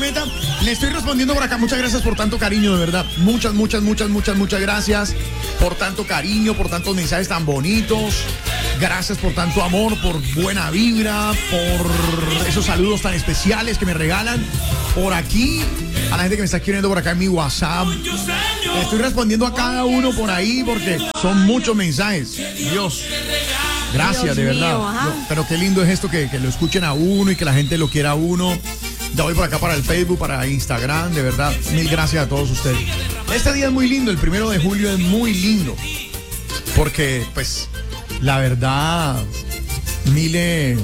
meta. Le estoy respondiendo por acá. Muchas gracias por tanto cariño, de verdad. Muchas gracias por tanto cariño, por tantos mensajes tan bonitos. Gracias por tanto amor, por buena vibra, por esos saludos tan especiales que me regalan por aquí. A la gente que me está escribiendo por acá en mi WhatsApp. Le estoy respondiendo a cada uno por ahí porque son muchos mensajes. Dios. Gracias, Dios de verdad. Pero qué lindo es esto que lo escuchen a uno y que la gente lo quiera a uno. Ya voy por acá para el Facebook, para Instagram, de verdad. Mil gracias a todos ustedes. Este día es muy lindo, el 1 de julio es muy lindo. Porque, pues, la verdad, Mile,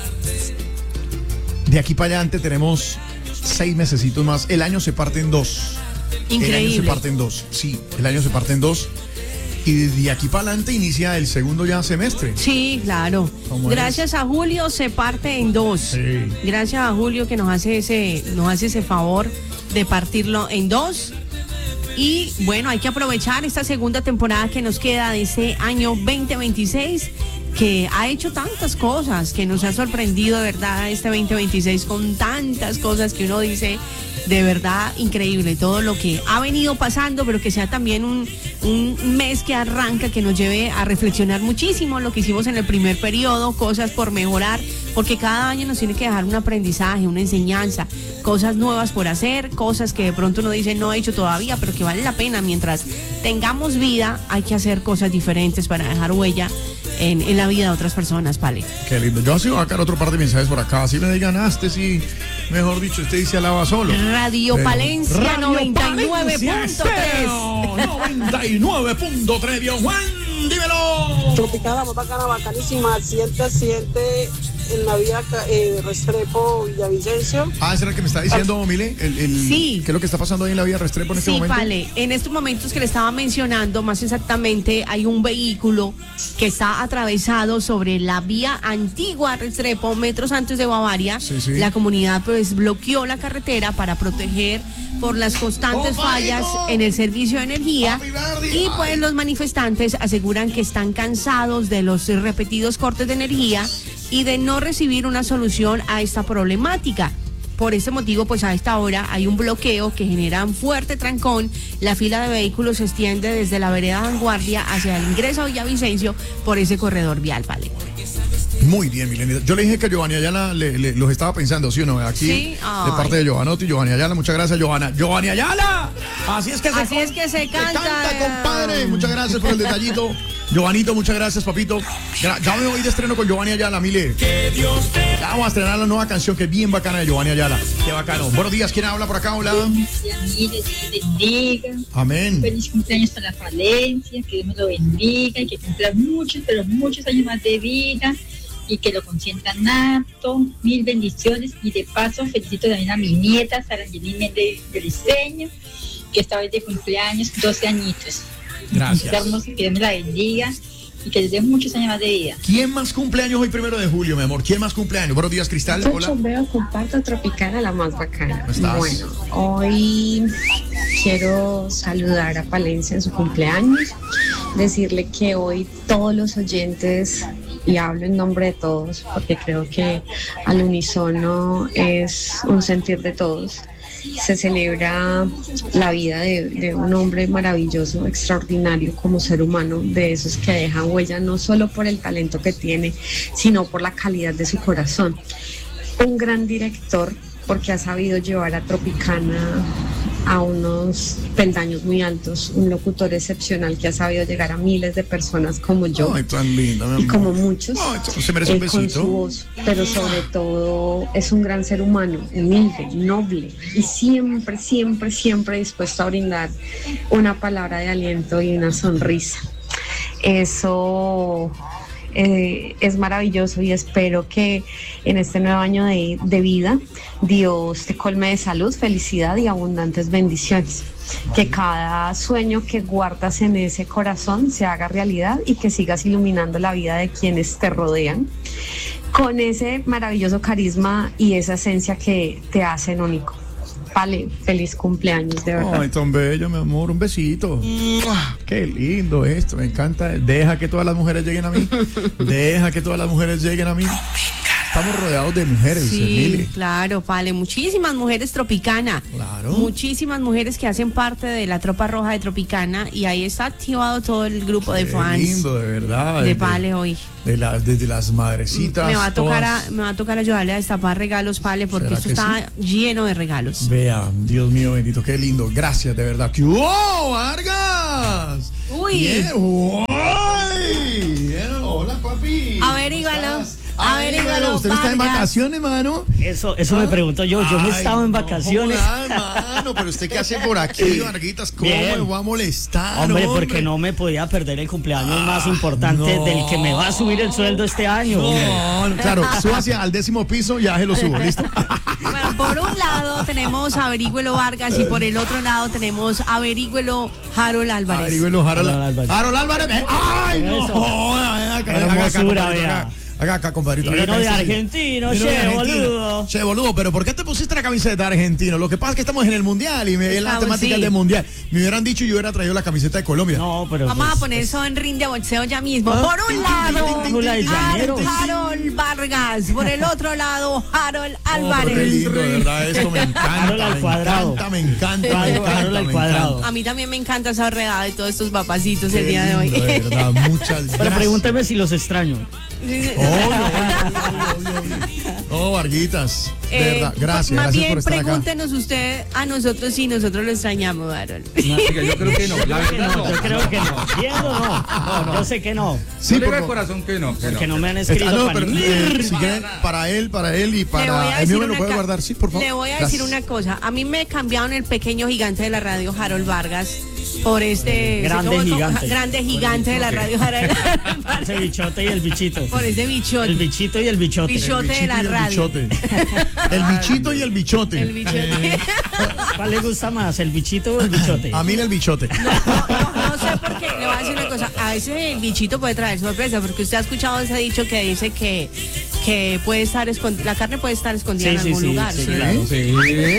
de aquí para adelante tenemos 6 mesecitos más. El año se parte en 2. Increíble. El año se parte en 2, sí, el año se parte en 2. Y de aquí para adelante inicia el segundo ya semestre. Sí, claro. Gracias a Julio se parte en 2. Sí. Gracias a Julio que nos hace ese favor de partirlo en 2. Y bueno, hay que aprovechar esta segunda temporada que nos queda de este año 2026, que ha hecho tantas cosas, que nos ha sorprendido de verdad este 2026 con tantas cosas que uno dice, de verdad increíble todo lo que ha venido pasando, pero que sea también un mes que arranca, que nos lleve a reflexionar muchísimo lo que hicimos en el primer periodo, cosas por mejorar, porque cada año nos tiene que dejar un aprendizaje, una enseñanza, cosas nuevas por hacer, cosas que de pronto uno dice no he hecho todavía, pero que vale la pena. Mientras tengamos vida hay que hacer cosas diferentes para dejar huella en la vida de otras personas, Pale. Qué lindo. Yo así voy a sacar otro par de mensajes por acá. Así me digan, sí, mejor dicho, usted dice alaba solo. Radio Palencia 99.3. 99.3, Dios Juan, dímelo. Tropicana, más bacana, bacanísima. Siente en la vía Restrepo, Villavicencio. ¿Ese era el que me está diciendo, Mile? Sí. ¿Qué es lo que está pasando ahí en la vía Restrepo en este momento? Sí, Pale, en estos momentos que le estaba mencionando, más exactamente, hay un vehículo que está atravesado sobre la vía antigua Restrepo, metros antes de Bavaria. Sí. La comunidad pues bloqueó la carretera para proteger por las constantes fallas en el servicio de energía, y pues los manifestantes aseguran que están cansados de los repetidos cortes de energía y de no recibir una solución a esta problemática. Por ese motivo, pues a esta hora hay un bloqueo que genera un fuerte trancón. La fila de vehículos se extiende desde la vereda Vanguardia hacia el ingreso a Villavicencio por ese corredor vial, ¿vale? Muy bien, Milenita. Yo le dije que Giovanni Ayala los estaba pensando, ¿sí o no? Aquí, sí. De parte de Giovanotti, Giovanni Ayala. Muchas gracias, Giovanna. ¡Giovanni Ayala! Así es que se canta, compadre. Muchas gracias por el detallito. Giovanito, muchas gracias, papito. Ya me voy de estreno con Giovanni Ayala, Mile. Ya vamos a estrenar la nueva canción que es bien bacana de Giovanni Ayala. Qué bacano. Buenos días, ¿quién habla por acá? Hola. Dios bendiga. Amén. Feliz cumpleaños para la Palencia, que Dios me lo bendiga y que cumpla muchos, pero muchos años más de vida y que lo consientan apto. Mil bendiciones, y de paso felicito también a mi nieta Sara Angelina Méndez de Diseño, que esta vez de cumpleaños, 12 añitos. Gracias. Hermoso, que Dios me la bendiga y que les dé muchos años más de vida. ¿Quién más cumpleaños hoy 1 de julio, mi amor? ¿Quién más cumpleaños? Buenos días, Cristal. Hola. Veo, comparto Tropicana, la más bacana. ¿Cómo estás? Bueno, hoy quiero saludar a Palencia en su cumpleaños, decirle que hoy todos los oyentes, y hablo en nombre de todos, porque creo que al unísono es un sentir de todos, se celebra la vida de un hombre maravilloso, extraordinario como ser humano, de esos que dejan huella no solo por el talento que tiene, sino por la calidad de su corazón. Un gran director, porque ha sabido llevar a Tropicana a unos peldaños muy altos, un locutor excepcional que ha sabido llegar a miles de personas como yo. Ay, tan linda, mi amor. Y como muchos, se merece un besito. con su voz, pero sobre todo es un gran ser humano, humilde, noble y siempre, siempre, siempre dispuesto a brindar una palabra de aliento y una sonrisa. Eso es maravilloso, y espero que en este nuevo año de vida Dios te colme de salud, felicidad y abundantes bendiciones. Que cada sueño que guardas en ese corazón se haga realidad y que sigas iluminando la vida de quienes te rodean con ese maravilloso carisma y esa esencia que te hacen único. Vale, feliz cumpleaños, de verdad. Ay, tan bello, mi amor, un besito. Qué lindo esto, me encanta. Deja que todas las mujeres lleguen a mí. Deja que todas las mujeres lleguen a mí. estamos rodeados de mujeres, Sí, Emily. claro, Pale, muchísimas mujeres Tropicana. Claro. Muchísimas mujeres que hacen parte de la tropa roja de Tropicana y ahí está activado todo el grupo de Qué fans lindo, de verdad. de Pale hoy. Desde las madrecitas. Me va a todas. tocar ayudarle a destapar regalos, Pale, porque ¿Será esto que está lleno de regalos. Vean, Dios mío bendito, qué lindo. Gracias, de verdad. ¡Qué hubo, Vargas! Uy. Bien, uy. Bien, hola, papi. Averígualo. Averígualo. ¿Usted no está en Vargas. vacaciones, mano? Eso me pregunto yo me he estado en vacaciones. Mano, pero usted qué hace por aquí, Varguitas, ¿cómo Bien. me va a molestar? Hombre, porque no me podía perder el cumpleaños más importante no. del que me va a subir el sueldo este año. No, claro, súbase al 10º piso, ya se lo subo, ¿listo? Bueno, por un lado tenemos Averígüelo Vargas y por el otro lado tenemos Averígüelo Harold Álvarez. Averigüelo, Harold Álvarez. Harold Álvarez. ¡Ay, no! Eso. Joda, ven acá, ven acá, Hermosura, compadrito, vea. acá, compadrito. Y acá, vino de sí, sí. argentino, Vino de che, argentino. boludo. Che, boludo, pero ¿por qué te pusiste la camiseta de argentino? Lo que pasa es que estamos en el mundial y en la Estamos, temática sí. del mundial. Me hubieran dicho y yo hubiera traído la camiseta de Colombia. No, pero Vamos a pues, poner eso en ring de boxeo ya mismo. Ah, Por un lado, Hola, el llanero. Harold Vargas. Por el otro lado, Harold Oh, pero qué Álvarez. lindo, de verdad, esto me encanta. Harold al cuadrado. Me encanta. Harold al cuadrado. A mí también me encanta esa redada y todos estos papacitos el día de hoy. De verdad, muchas gracias. Pero pregúnteme si los extraño. Oh, Varguitas. De verdad, gracias. Más Gracias bien, por estar acá. pregúntenos usted a nosotros si nosotros lo extrañamos, Harold. Oiga, yo creo que no, la verdad no. Yo creo que no. ¿Viendo no? Yo sé que no. Sí, no le por diga favor. al corazón que no. Porque no me han escrito No, para pero mí. si quieren, para él y Le voy para a el mío decir me lo una puede guardar, sí, por favor. Le voy a decir Gracias. una cosa. A mí me cambiaron el pequeño gigante de la radio, Harold Vargas, por este Grande gigante. grande gigante de la radio, Harold Ese Vargas, bichote y el bichito. por ese bichote. El bichito y el bichote. Bichote. de la El radio. bichote. El bichito y el bichote. El bichote. ¿Cuál le gusta más, el bichito o el bichote? A mí el bichote. No sé por qué. Le voy a decir una cosa. A veces el bichito puede traer sorpresa, porque usted ha escuchado ese dicho que dice que puede estar la carne puede estar escondida Sí, en sí, algún sí, lugar. sí, ¿sí? claro. Sí,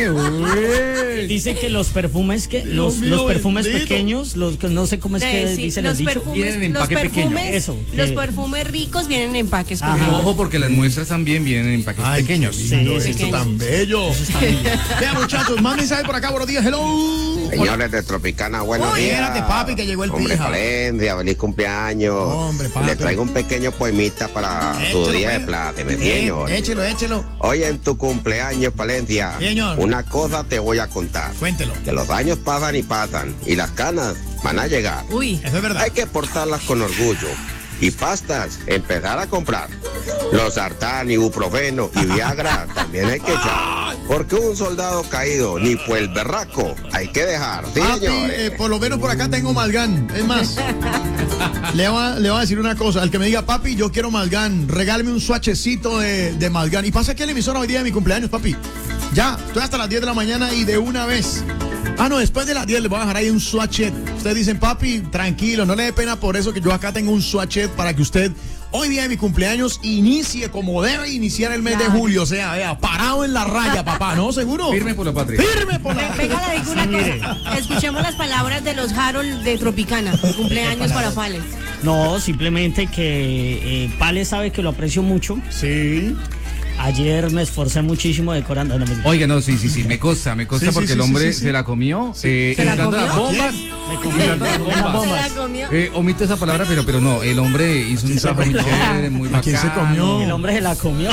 uy. Dice que los perfumes los mío, perfumes bendito. pequeños, los que no sé cómo es que Sí, dicen los el dicho. perfumes, Vienen en los empaque pequeño. perfumes, Eso, los que- perfumes ricos vienen en empaques Ajá. pequeños. Ojo, porque las muestras también vienen en paquetes Ay, pequeños. qué lindo Sí, esto sí. tan bello. Vean, muchachos, más mensajes por acá, buenos días, hello. Señores de Tropicana, buenos Uy, días. espérate, papi, que llegó el Hombre, pija. Valencia, feliz cumpleaños. Hombre, papi. Le traigo un pequeño poemita para tu Échelo, día de pues. plata, ¿me entiendes? Échelo. Hoy en tu cumpleaños, Valencia, Señor. una cosa te voy a contar. Cuéntelo. Que los años pasan y pasan, y las canas van a llegar. Uy, Eso es verdad. Hay que portarlas con orgullo. Y pastas, empezar a comprar. Los sartán, ibuprofeno y Viagra también hay que echar. Porque un soldado caído, ni por el berraco, hay que dejar. Sí, Papi, señores. por lo menos por acá tengo Malgán. Es más, le voy a decir una cosa. El que me diga, papi, yo quiero Malgán, regálame un swatchecito de Malgán. Y pasa aquí a la emisora hoy día de mi cumpleaños, papi. Ya, estoy hasta las 10 de la mañana y de una vez. Ah, no, después de las 10 les voy a dejar ahí un swatchet. Ustedes dicen, papi, tranquilo, no le dé pena por eso que yo acá tengo un swatchet para que usted hoy día de mi cumpleaños inicie como debe iniciar el mes de Claro. julio. O sea, vea, parado en la raya, papá, ¿no? ¿Seguro? Firme por la patria. Firme por la... venga, le digo una cosa. Escuchemos las palabras de los Harold de Tropicana. Cumpleaños para Pale. No, simplemente que Pale sabe que lo aprecio mucho. Sí. Ayer me esforcé muchísimo decorando. No, me- Oiga, no, sí, me consta Sí, porque sí, el sí, hombre sí, sí. se la comió. ¿Se la imitando comió? las bombas. Me comí Imitando las unas bombas. bombas. ¿Se la comió? Omite esa palabra, pero no, el hombre hizo un trabajo muy chévere, muy ¿A quién se bacano. comió? El hombre se la comió.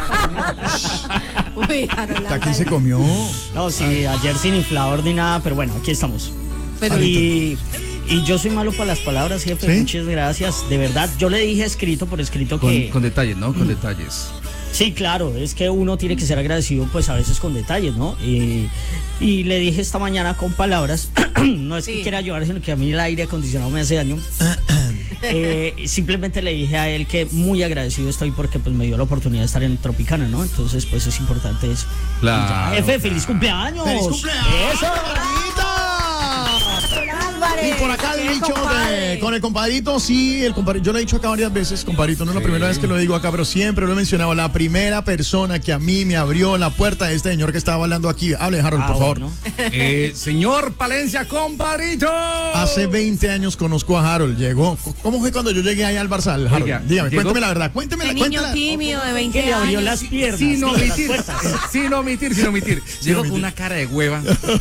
Uy, Harold ¿A quién se Álvarez. comió? No, sí, ayer sin inflador ni nada, pero bueno, aquí estamos. Pero Y yo soy malo para las palabras, jefe. ¿Sí? Muchas gracias. De verdad, yo le dije escrito por escrito Con, que... con detalles, ¿no? Con detalles. Sí, claro, es que uno tiene que ser agradecido pues a veces con detalles, ¿no? Y le dije esta mañana con palabras, no es que Sí. quiera ayudar, sino que a mí el aire acondicionado me hace daño. Simplemente le dije a él que muy agradecido estoy porque pues me dio la oportunidad de estar en Tropicana, ¿no? Entonces pues es importante eso. Claro. Jefe, feliz cumpleaños. ¡Feliz cumpleaños! Eso. ¡Bonita! compadre. Y por acá el ¿Qué, dicho compadre? con el compadrito, sí, el compadrito, yo lo he dicho acá varias veces, compadrito, no es la primera vez que lo digo acá, pero siempre lo he mencionado, la primera persona que a mí me abrió la puerta de este señor que estaba hablando aquí. Hable, Harold, por favor. Bueno. Señor Palencia, compadrito. Hace 20 años conozco a Harold, llegó. ¿Cómo fue cuando yo llegué ahí al Barzal, Harold? Oiga, Dígame, llegó- cuénteme la verdad, cuénteme Un la niño tímido de 20 Que le abrió años. las piernas. Sin las omitir, puertas. sin omitir. Llegó omitir. con una cara de hueva.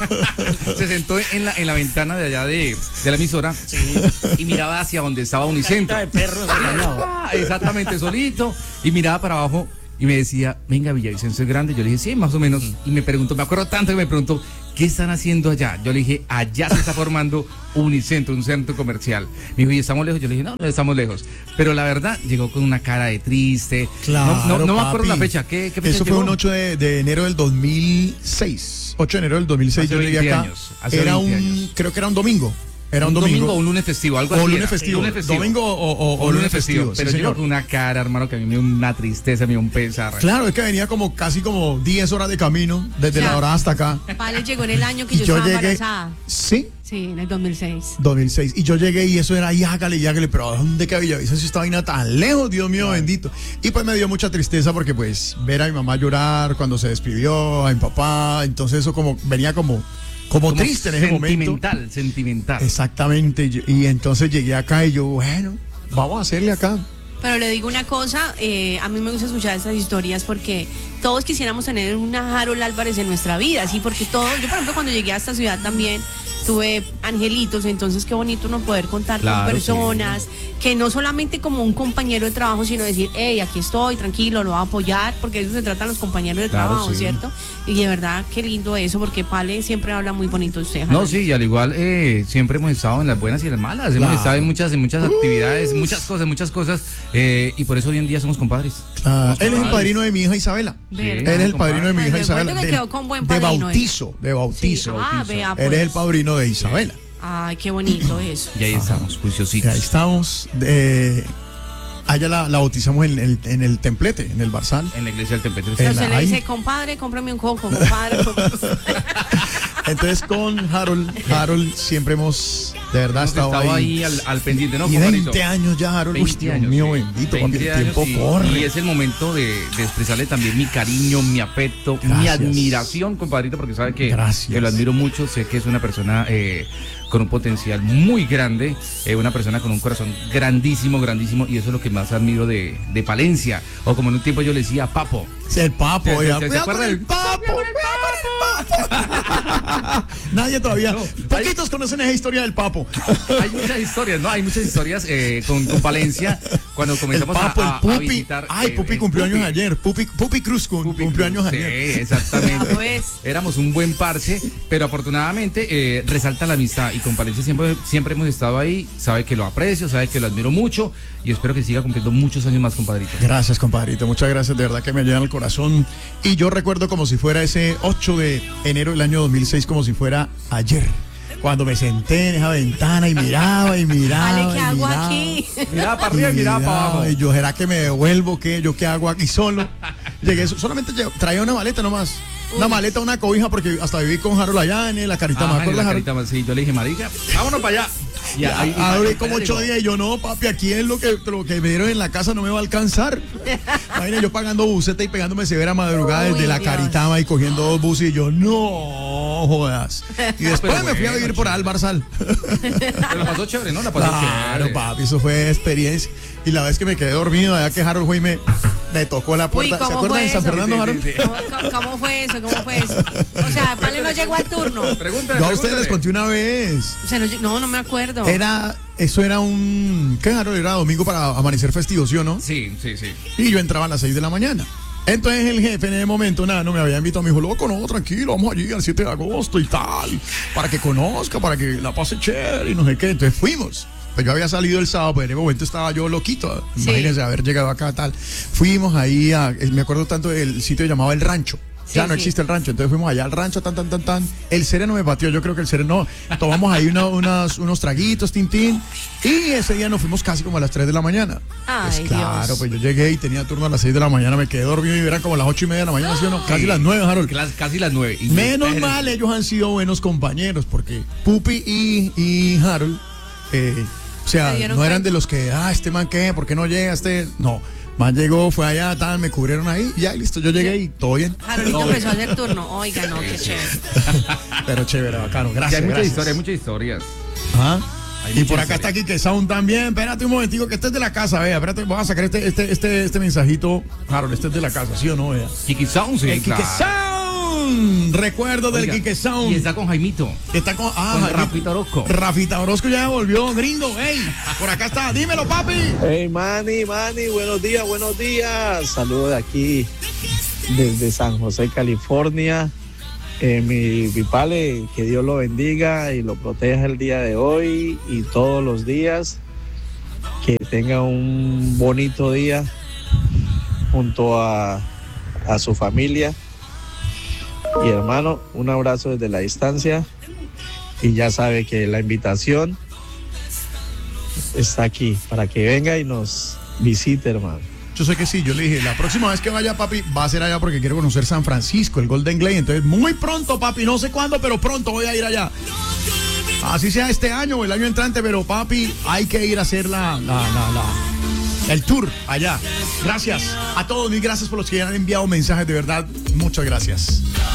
Se sentó en la ventana de allá de la emisora y miraba hacia donde estaba Unicentro. Carita de perro engañado. Exactamente, solito. Y miraba para abajo y me decía, venga, Villavicencio es grande. Yo le dije, sí, más o menos. Y me preguntó, me acuerdo tanto que me preguntó, ¿qué están haciendo allá? Yo le dije, allá se está formando Unicentro, un centro comercial. Me dijo, ¿y estamos lejos? Yo le dije, no estamos lejos. Pero la verdad, llegó con una cara de triste. Claro, no me acuerdo la papi. fecha. ¿Qué fecha Eso fue llegó? un 8 de enero del 2006. 8 de enero del 2006 Hace yo llegué 20 acá. años, hace Era 20 un, años. creo que era un domingo. Era un domingo o domingo. un lunes festivo, algo O así. lunes era. festivo. Lunes festivo. Domingo o lunes festivo. sí, Pero yo señor. con una cara, hermano, que a mí me dio una tristeza, me dio un pesar. Claro, es que venía como casi como 10 horas de camino desde Claro. la hora hasta acá. Vale, llegó en el año que Y yo yo estaba llegué. embarazada. Sí, Sí, en el 2006. 2006. Y yo llegué y eso era y hágale, pero ¿a dónde que Villavicencio esta vaina tan lejos? Dios mío, bendito. Y pues me dio mucha tristeza porque pues ver a mi mamá llorar cuando se despidió, a mi papá, entonces eso como venía como triste en ese momento. Sentimental. Exactamente. Y entonces llegué acá y yo, bueno, vamos a hacerle acá. Pero le digo una cosa, a mí me gusta escuchar estas historias porque todos quisiéramos tener una Harold Álvarez en nuestra vida, ¿sí? Porque yo por ejemplo cuando llegué a esta ciudad también tuve angelitos, entonces qué bonito uno poder contar Claro, con personas, que no solamente como un compañero de trabajo, sino decir, hey, aquí estoy, tranquilo, lo voy a apoyar, porque de eso se tratan los compañeros de Claro, trabajo, sí. ¿cierto? Y de verdad, qué lindo eso, porque Pale siempre habla muy bonito de usted, No, Harold. sí, y al igual siempre hemos estado en las buenas y en las malas. Hemos Claro. estado en muchas actividades, muchas cosas. Y por eso hoy en día somos compadres. Él es el padrino de mi hija Isabela. ¿Verdad? Él es el padrino de mi Ay, hija me Isabela. acuerdo que quedó con buen de padrino, bautizo, de bautizo. Ah, vea, Él es el pues. padrino de Isabela. Ay, qué bonito eso. Y ahí estamos, Y juiciositos. ahí estamos. Allá la bautizamos en el templete, en el Barzal. En la iglesia del Tempetre. Pero se le ahí. dice, compadre, cómprame un coco, compadre. Entonces con Harold siempre hemos de verdad Hemos estado ahí. al pendiente, ¿no, Y compadrito? 20 años ya, Harold. Uy, 20 Dios años, mío, sí. bendito, papi, 20 el tiempo años, corre. y es el momento de expresarle también mi cariño, mi afecto, mi Gracias. admiración, compadrito, porque sabe que Gracias. lo admiro mucho. Sé que es una persona con un potencial muy grande, una persona con un corazón grandísimo, y eso es lo que más admiro de Palencia. O como en un tiempo yo le decía, Papo. El papo, ¿Se oiga, acuerda cuidado con del- el papo, Nadie todavía. Poquitos conocen esa historia del papo. Hay muchas historias, ¿no? Hay muchas historias con Palencia. Cuando El comenzamos papo, a el Pupi. visitar. Ay, Pupi cumplió años ayer. Pupi Cruz cumplió años Sí, ayer. exactamente. Ah, pues. Éramos un buen parche, pero afortunadamente resalta la amistad y con Palencia siempre hemos estado ahí. Sabe que lo aprecio, sabe que lo admiro mucho y espero que siga cumpliendo muchos años más, compadrito. Gracias, compadrito. Muchas gracias. De verdad que me llenan el corazón. Y yo recuerdo como si fuera ese 8 de enero del año 2006, como si fuera ayer. Cuando me senté en esa ventana y miraba. Vale, ¿qué y hago miraba. aquí? Miraba para arriba y miraba para abajo. Y yo, ¿será que me devuelvo? ¿Qué? ¿Yo qué hago aquí solo? Llegué, solamente traía una maleta nomás. Una maleta, una cobija, porque hasta viví con Harold allá en la Carita. ¿Me Ah, en acuerdas, la Harold? carita, sí, yo le dije, marica, vámonos para allá. Hablé como 8 días y yo, no, papi, aquí es lo que me dieron en la casa no me va a alcanzar. Imagínate, yo pagando buseta y pegándome severa madrugada Uy, desde la Dios. Caritama y cogiendo 2 buses y yo, no jodas. Y después Pero me fui a bueno, vivir por Albarzal. Pero la pasó chévere, ¿no? La pasó Claro, chévere. papi, eso fue experiencia. Y la vez que me quedé dormido, allá que Harold fue y me tocó la Uy, puerta. ¿Se ¿cómo acuerdan fue de San eso? Fernando, Harold? ¿Cómo fue eso? ¿Cómo fue eso? O sea, Pale no llegó al turno. Pregúntale, Yo a ustedes les pregúntale. conté una vez. O sea, no me acuerdo. Eso era un... ¿Qué, Harold? Era domingo para amanecer festivo, ¿sí o no? Sí. Y yo entraba a las 6 de la mañana. Entonces el jefe en ese momento, no me había invitado, me dijo, loco, no, tranquilo, vamos allí al 7 de agosto y tal, para que conozca, para que la pase chévere y no sé qué. Entonces fuimos. Pues yo había salido el sábado, pero en ese momento estaba yo loquito. Sí. Imagínense haber llegado acá tal. Fuimos ahí me acuerdo tanto del sitio llamado El Rancho. Ya no existe el rancho, entonces fuimos allá al rancho, tan. El sereno me batió, yo creo que el sereno, tomamos ahí unos traguitos, tintín, y ese día nos fuimos casi como a las 3 de la mañana. Ay, pues claro, Dios. pues yo llegué y tenía turno a las 6 de la mañana, me quedé dormido y eran como las 8:30 de la mañana, ¿sí o no? Casi las 9, Harold. Casi las 9. Y Menos mal, ellos han sido buenos compañeros, porque Pupi y Harold, o sea, ¿Se dieron no eran cuenta? de los que, este man, ¿qué? ¿Por qué no llega? No. Man llegó, fue allá, me cubrieron ahí, y ya, listo, yo llegué y todo bien. Haroldito empezó a hacer turno. Oiga, no, qué chévere. Pero chévere, bacano, Ya gracias. hay muchas gracias. historias, muchas historias. Ajá. Hay Y por muchas acá está historias. Quique Sound también. Espérate un momentico, que este es de la casa, vea. Espérate, voy a sacar este mensajito. Harold, este es de la casa, ¿sí o no, vea? Kiki Sound, sí, El Quique claro. Sound. Recuerdo del Oiga, Quique Sound. Y está con Jaimito. Está con Rafita Orozco. Rafita Orozco ya volvió, gringo. Ey, por acá está. Dímelo, papi. Hey, Manny, buenos días. Saludos de aquí, desde San José, California. Mi Pale, que Dios lo bendiga y lo proteja el día de hoy y todos los días. Que tenga un bonito día junto a su familia. Y hermano, un abrazo desde la distancia. Y ya sabe que la invitación está aquí para que venga y nos visite, hermano. Yo sé que sí, yo le dije, la próxima vez que vaya, papi, va a ser allá porque quiero conocer San Francisco, el Golden Glade. Entonces, muy pronto, papi, no sé cuándo, pero pronto voy a ir allá. Así sea este año o el año entrante, pero papi, hay que ir a hacer el tour allá. Gracias a todos, mil gracias por los que han enviado mensajes, de verdad, muchas gracias.